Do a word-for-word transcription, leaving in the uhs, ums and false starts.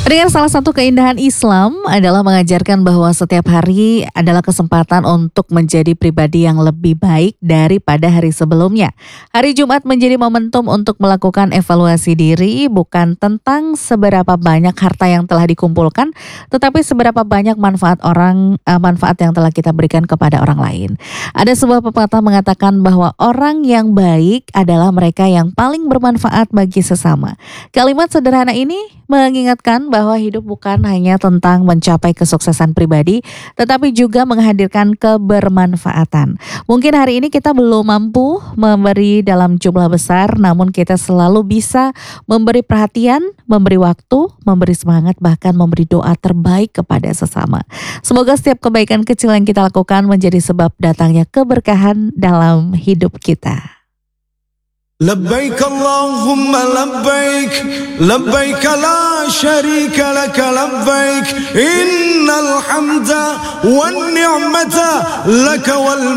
Pendengar, salah satu keindahan Islam adalah mengajarkan bahwa setiap hari adalah kesempatan untuk menjadi pribadi yang lebih baik daripada hari sebelumnya. Hari Jumat menjadi momentum untuk melakukan evaluasi diri, bukan tentang seberapa banyak harta yang telah dikumpulkan, tetapi seberapa banyak manfaat orang eh, manfaat yang telah kita berikan kepada orang lain. Ada sebuah pepatah mengatakan bahwa orang yang baik adalah mereka yang paling bermanfaat bagi sesama. Kalimat sederhana ini mengingatkan bahwa hidup bukan hanya tentang mencapai kesuksesan pribadi, tetapi juga menghadirkan kebermanfaatan. Mungkin hari ini kita belum mampu memberi dalam jumlah besar, namun kita selalu bisa memberi perhatian, memberi waktu, memberi semangat, bahkan memberi doa terbaik kepada sesama. Semoga setiap kebaikan kecil yang kita lakukan menjadi sebab datangnya keberkahan dalam hidup kita. لبيك اللهم لبيك لبيك لا شريك لك لبيك إن الحمد والنعمة لك والملك